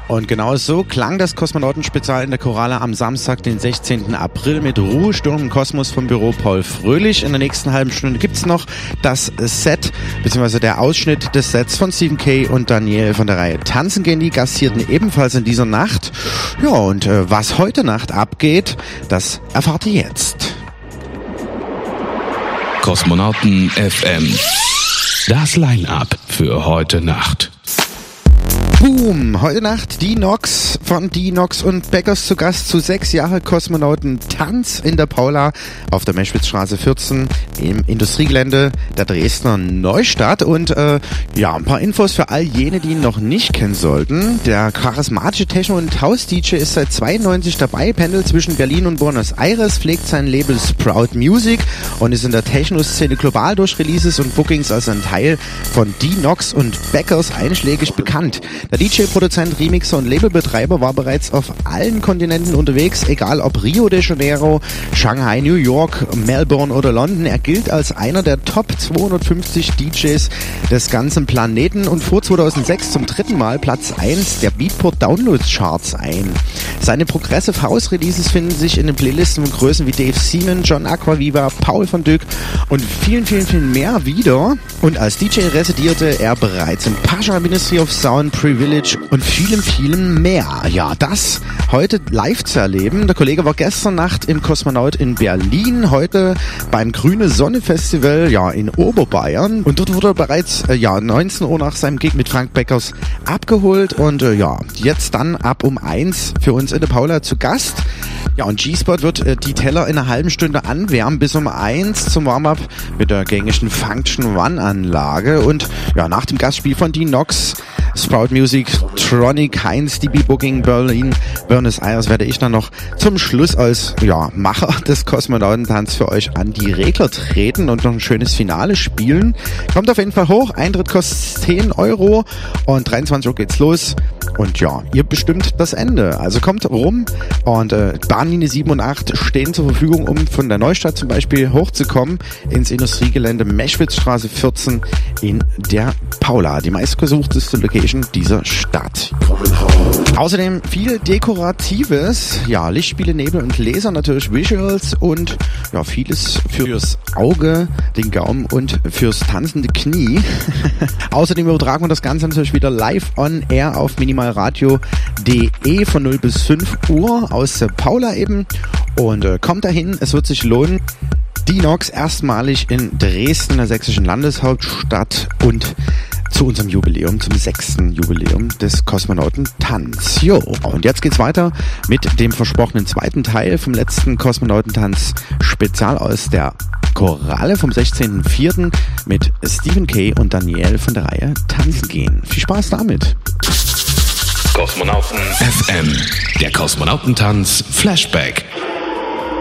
Und genau so klang das Kosmonauten-Spezial in der Chorale am Samstag, den 16. April mit Ruhesturm im Kosmos vom Büro Paul Fröhlich. In der nächsten halben Stunde gibt's noch das Set, beziehungsweise der Ausschnitt des Sets von Stephen K. und Daniel von der Reihe Tanzen gehen. Die gastierten ebenfalls in dieser Nacht. Ja, und was heute Nacht abgeht, das erfahrt ihr jetzt. Kosmonauten FM. Das Line-Up für heute Nacht. Boom! Heute Nacht die Nox von Die Nox und Beckers zu Gast zu 6 Jahre Kosmonautentanz in der Paula auf der Meschwitzstraße 14 im Industriegelände der Dresdner Neustadt. Und ja, ein paar Infos für all jene, die ihn noch nicht kennen sollten. Der charismatische Techno- und House-DJ ist seit 92 dabei, pendelt zwischen Berlin und Buenos Aires, pflegt sein Label Sprout Music und ist in der Techno-Szene global durch Releases und Bookings als ein Teil von Die Nox und Beckers einschlägig bekannt. Der DJ, Produzent, Remixer und Labelbetreiber war bereits auf allen Kontinenten unterwegs, egal ob Rio de Janeiro, Shanghai, New York, Melbourne oder London. Er gilt als einer der Top 250 DJs des ganzen Planeten und fuhr 2006 zum 3. Mal Platz 1 der Beatport Downloads Charts ein. Seine Progressive House Releases finden sich in den Playlisten von Größen wie Dave Seaman, John Aquaviva, Paul van Dyk und vielen mehr wieder. Und als DJ residierte er bereits in Pasha, Ministry of Sound, Privilege und vielem mehr. Ja, das heute live zu erleben. Der Kollege war gestern Nacht im Kosmonaut in Berlin, heute beim Grüne Sonne Festival, ja, in Oberbayern. Und dort wurde er bereits 19 Uhr nach seinem Gig mit Frank Beckers abgeholt und ja, jetzt dann ab um 1 für uns in der Paula zu Gast. Ja, und G-Spot wird die Teller in einer halben Stunde anwärmen bis um 1 zum Warm-Up mit der gängigen Function One Anlage. Und ja, nach dem Gastspiel von Die Nox, Sprout Music, Tronic, Heinz, DB Booking, Berlin, Buenos Aires werde ich dann noch zum Schluss als Macher des Kosmonautentanz für euch an die Regler treten und noch ein schönes Finale spielen. Kommt auf jeden Fall hoch, Eintritt kostet 10 € und 23 Uhr geht's los. Und ja, ihr bestimmt das Ende. Also kommt rum und Bahnlinie 7 und 8 stehen zur Verfügung, um von der Neustadt zum Beispiel hochzukommen ins Industriegelände Meschwitzstraße 14 in der Paula, die meistgesuchteste Location dieser Stadt. Außerdem viel Dekoratives, ja, Lichtspiele, Nebel und Laser, natürlich Visuals und ja, vieles fürs Auge, den Gaumen und fürs tanzende Knie. Außerdem übertragen wir das Ganze natürlich wieder live on air auf minimalradio.de von 0 bis 5 Uhr aus der Paula eben. Und kommt dahin, es wird sich lohnen. Die Nox erstmalig in Dresden, der sächsischen Landeshauptstadt, und zu unserem Jubiläum, zum 6. Jubiläum des Kosmonautentanz. Jo, und jetzt geht's weiter mit dem versprochenen zweiten Teil vom letzten Kosmonautentanz-Spezial aus der Chorale vom 16.04. mit Stephen K. und Daniel von der Reihe Tanzen gehen. Viel Spaß damit! Kosmonauten FM, der Kosmonautentanz Flashback.